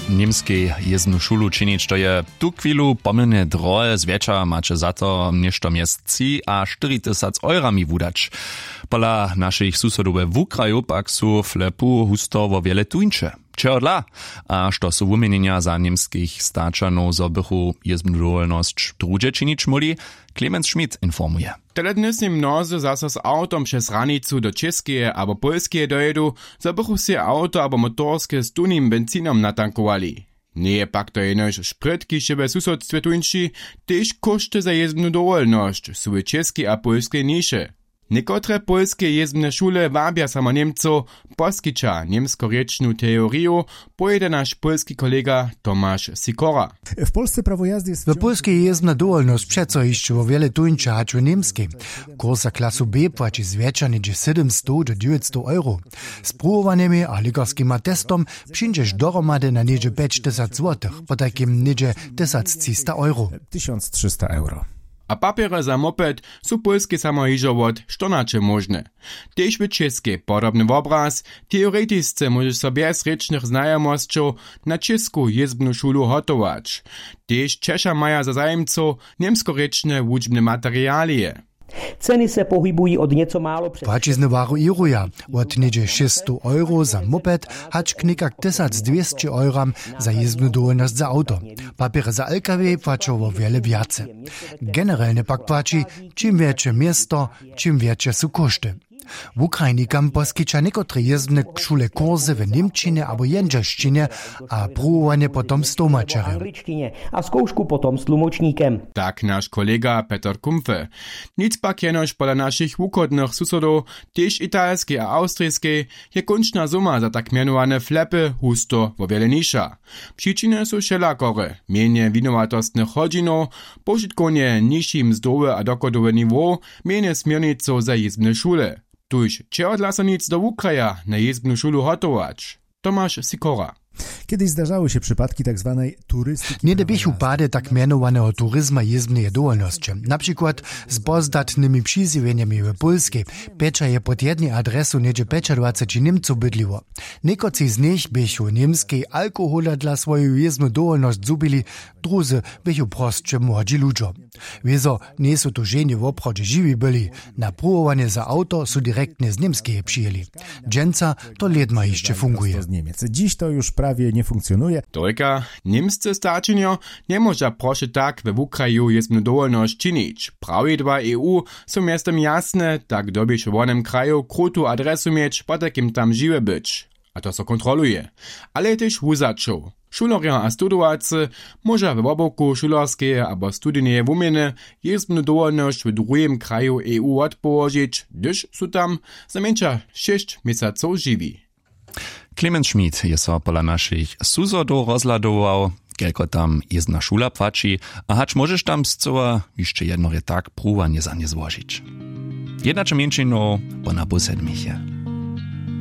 niemskiej jezbnu šulu činić, to je tu chwilu pomylne droje zwiecza macie za to ništo miestci a 4000 eurami wudać. Pola naszych susodów w Ukraju pak su flepu husto wo wiele tuńcze. Čehodla, a što su wumienienia za niemskich stačanov zobychu jezbnu dowolnosć drugie činić muli, Clemens Schmidt informuje. Tyle dnes nie mnozy zase z autom przez ranicu do Českeje abo Polskeje dojedu, zobychu si auto abo motorske z tunim benzinom natankowali. Nie je pak to jenož šprit, kiž je ve susodstve tuńši, tež koszty za jezbnu dowolnosć su w českej a polskej niše. Niekotre polskie jezbne šule wabia samo Niemco poskiča niemskorečnu teoriju, pojede nasz polski kolega Tomasz Sikora. W Polsce prawo jazdy jest... W polskiej jezbna dowolność przeco jeszcze o wiele tuńcza hać w niemskiej. Kurs za klasu B płaci zwiecza niedzie 700 do 900 euro. Z próbowanymi a lekarskimi testom przyjdziesz doromady na niedzie 5000 złotych, po takim niedzie 1300 euro. 1300 euro. A papiery za moped su polskie samo hižo wot štonače možne. Tež v českej podobny obraz, teoretisce możesz so bez rečnych znajomosćów na česku jezbnu šulu hotować. Tež Češa maja za zajemco niemskorečne wučbne materialie. Ceny se pohybují od něco málo přes... Płacizny waruiruja, od niedzie 600 euro za moped, hać knikak 1200 euram za jezbnu dowolność za auto. Papiery za LKW płaczą o wiele więcej. Generalnie pak płaci, czym większe miasto, czym większe są koszty. W Ukrajinikam poskiča niekotre jezbne šule kursy w niemčinie abo jędrzeszčinie a próbowanie potom z tłumaczerem. A zkoušku potom s tlumočníkem. Tak nasz kolega Peter Kumpfe. Nic pak jenož pola naszych wukodnych susodów, tež italskie a austrijskie, je končna suma za tak mianowane flepy husto wo wiele niższa. Przyczyny są wszelakore. Mienie winowatostnych hodzinów, pożytkowanie niższym zdrowe a dokodowe niveau, mienie smiernicą za jezbne szule. Tuż čehodla nic do Ukraja na jezbnu šulu hotować. Tomasz Sikora. Kiedyś zdarzały się przypadki tak zwanej turystyki. Nie debichu pady tak mianowanego turyzma jezbnej dowolności. Na przykład z pozdatnymi przyzwieniami w Polskiej. Pecza je pod jednej adresu niedzie 25 Niemców bydliło. Niekoci z nich bychu niemskiej alkohola dla swoją jezbną dowolność zubili, druzy bychu prostsze młodzi ludzie. Wieso nie są to żenie w obchodzie żywi byli. Na próbowanie za auto są direktnie z niemskiej przyjęli. Dżęca to ledma jeszcze funguje. Dziś to już prawie nie funkcjonuje. Tolka, niemscy stačenjo nie może proszę tak we Ukraju jezbnu dowolność czynić. Prawidła EU są miastem jasne, tak dobisz w onem kraju krutu adresu mieć, po takim tam żywe być. A to so kontroluje. Ale też wuzaczą. Šulerja a studowacy może w oboku šulerskie abo studijne wumieny jezbnu dowolność w drugim kraju EU odpołożyć, gdyż są tam za mniejsza 6 miesaców żywi. Clemens Schmidt je so pola naszych susodów rozladował, kielko tam jezbna šula płaci, a hacz możesz tam z coła jeszcze jedno tak próbowanie za nie złożyć. Jednacze mięczyno po na posedmichie.